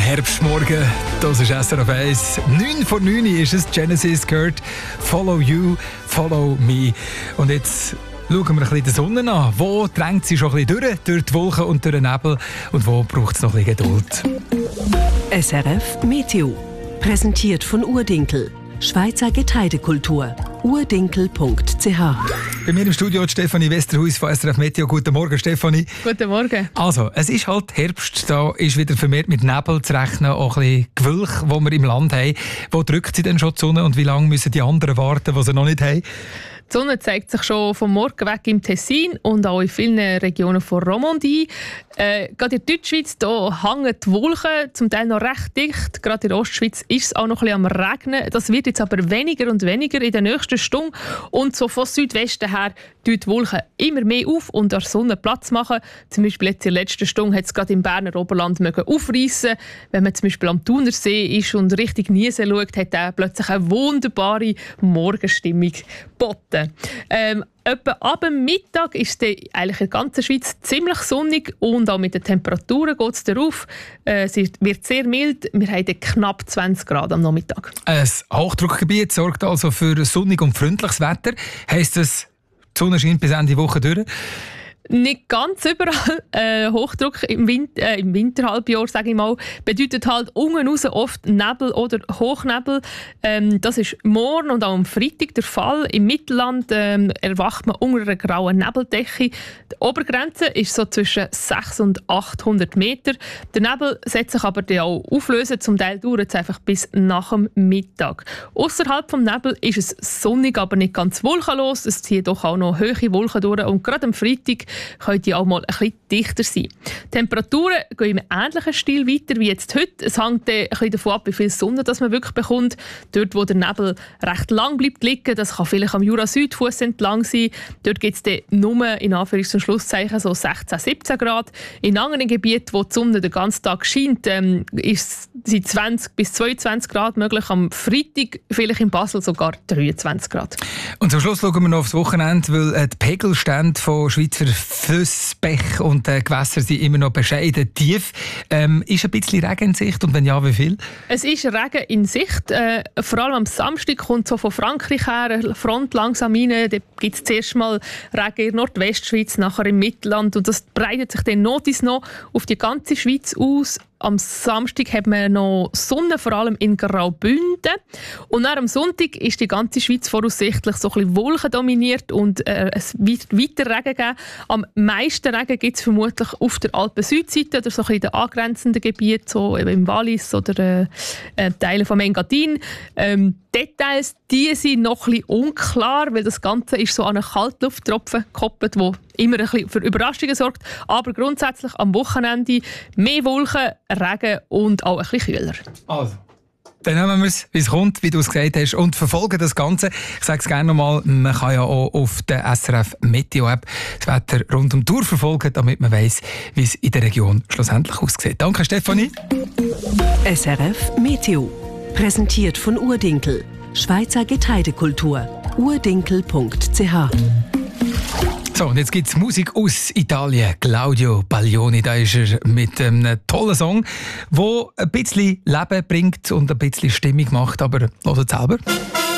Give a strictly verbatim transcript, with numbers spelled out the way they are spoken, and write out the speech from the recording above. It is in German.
Herbstmorgen, das ist S R F eins. neun vor neun ist es, Genesis gehört «Follow you, follow me». Und jetzt schauen wir ein bisschen die Sonne an. Wo drängt sie schon ein bisschen durch, durch die Wolken und durch den Nebel? Und wo braucht es noch ein bisschen Geduld? S R F Meteo. Präsentiert von Urdinkel. Schweizer Getreidekultur. urdinkel punkt c h. Bei mir im Studio ist Stefanie Westerhuis von S R F Meteo. Guten Morgen, Stefanie. Guten Morgen. Also, es ist halt Herbst. Da ist wieder vermehrt mit Nebel zu rechnen, auch ein bisschen Gewölk, das wir im Land haben. Wo drückt sie denn schon die Sonne und wie lange müssen die anderen warten, die sie noch nicht haben? Die Sonne zeigt sich schon vom Morgen weg im Tessin und auch in vielen Regionen von Romandie. Äh, gerade in der Deutschschweiz da hängen die Wolken zum Teil noch recht dicht. Gerade in der Ostschweiz ist es auch noch ein bisschen am Regnen. Das wird jetzt aber weniger und weniger in der nächsten Stunde. Und so von Südwesten her tun die Wolken immer mehr auf und der Sonne Platz machen. Zum Beispiel jetzt in der letzten Stunde hat es gerade im Berner Oberland aufreissen. Wenn man zum Beispiel am Thunersee ist und Richtung Niesen schaut, hat er plötzlich eine wunderbare Morgenstimmung geboten. Ähm, etwa ab dem Mittag ist es eigentlich in der ganzen Schweiz ziemlich sonnig und auch mit den Temperaturen geht es darauf. Äh, es wird sehr mild. Wir haben knapp zwanzig Grad am Nachmittag. Ein Hochdruckgebiet sorgt also für sonnig und freundliches Wetter. Heisst das, die Sonne scheint bis Ende Woche durch? Nicht ganz überall. Äh, Hochdruck im, Winter, äh, im Winterhalbjahr, sage ich mal, bedeutet halt unten raus oft Nebel oder Hochnebel. Ähm, das ist morgen und auch am Freitag der Fall. Im Mittelland ähm, erwacht man unter einer grauen Nebeldecke. Die Obergrenze ist so zwischen sechshundert und achthundert Meter. Der Nebel setzt sich aber auch auflösen. Zum Teil dauert es einfach bis nach dem Mittag. Ausserhalb des Nebels ist es sonnig, aber nicht ganz wolkenlos. Es ziehen doch auch noch hohe Wolken durch. Und gerade am Freitag können die auch mal ein bisschen dichter sein. Die Temperaturen gehen im ähnlichen Stil weiter wie jetzt heute. Es hängt ein bisschen davon ab, wie viel Sonne das man wirklich bekommt. Dort, wo der Nebel recht lang bleibt liegen, das kann vielleicht am Jura-Südfuss entlang sein. Dort gibt es nur in Anführungs- und Schlusszeichen so sechzehn, siebzehn Grad. In anderen Gebieten, wo die Sonne den ganzen Tag scheint, ähm, ist sie zwanzig bis zweiundzwanzig Grad möglich. Am Freitag vielleicht in Basel sogar dreiundzwanzig Grad. Und zum Schluss schauen wir noch aufs Wochenende, weil die Pegelstände von Schweizer Flüsse, Bäche und äh, Gewässer sind immer noch bescheiden tief. Ähm, ist ein bisschen Regen in Sicht und wenn ja, wie viel? Es ist Regen in Sicht. Äh, vor allem am Samstag kommt so von Frankreich her eine Front langsam rein. Da gibt es zuerst mal Regen in der Nordwestschweiz, nachher im Mittelland und das breitet sich dann noch auf die ganze Schweiz aus. Am Samstag hat man noch Sonne, vor allem in Graubünden. Und dann am Sonntag ist die ganze Schweiz voraussichtlich so ein bisschen Wolken dominiert und äh, es wird weiter Regen geben. Am meisten Regen gibt es vermutlich auf der Alpen-Südseite oder so ein bisschen in den angrenzenden Gebieten, so im Wallis oder äh, Teile vom Engadin. Ähm, Details, die sind noch ein bisschen unklar, weil das Ganze ist so an einen Kaltlufttropfen gekoppelt, der immer ein bisschen für Überraschungen sorgt. Aber grundsätzlich am Wochenende mehr Wolken, Regen und auch ein bisschen kühler. Also, dann nehmen wir es, wie es kommt, wie du es gesagt hast, und verfolgen das Ganze. Ich sage es gerne nochmal, man kann ja auch auf der S R F Meteo-App das Wetter rund um die Tour verfolgen, damit man weiss, wie es in der Region schlussendlich aussieht. Danke, Stefanie. S R F Meteo. Präsentiert von Urdinkel. Schweizer Getreidekultur. urdinkel punkt c h. So, und jetzt gibt es Musik aus Italien. Claudio Baglioni, da ist er mit einem tollen Song, der ein bisschen Leben bringt und ein bisschen Stimmung macht. Aber hört selber.